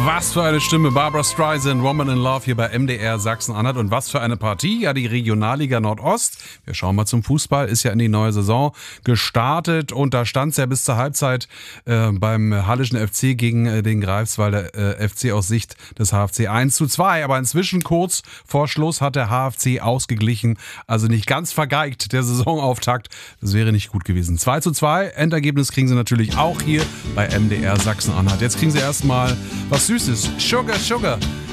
Was für eine Stimme, Barbra Streisand, Woman in Love hier bei MDR Sachsen-Anhalt. Und was für eine Partie, ja, die Regionalliga Nordost. Wir schauen mal zum Fußball, ist ja in die neue Saison gestartet und da stand es ja bis zur Halbzeit beim Hallischen FC gegen den Greifswalder FC aus Sicht des HFC 1:2. Aber inzwischen kurz vor Schluss hat der HFC ausgeglichen, also nicht ganz vergeigt der Saisonauftakt. Das wäre nicht gut gewesen. 2:2, Endergebnis kriegen Sie natürlich auch hier bei MDR Sachsen-Anhalt. Jetzt kriegen Sie erstmal was Süßes. Sugar, Sugar.